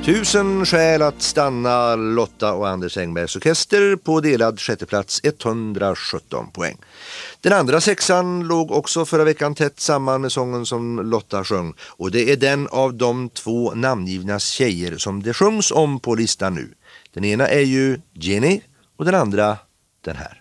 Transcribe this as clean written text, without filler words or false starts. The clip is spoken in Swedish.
1000 skäl att stanna, Lotta och Anders Engbergs orkester på delad sjätteplats, 117 poäng. Den andra sexan låg också förra veckan tätt samman med sången som Lotta sjöng, och det är den av de två namngivna tjejer som det sjungs om på listan nu. Den ena är ju Jenny och den andra den här.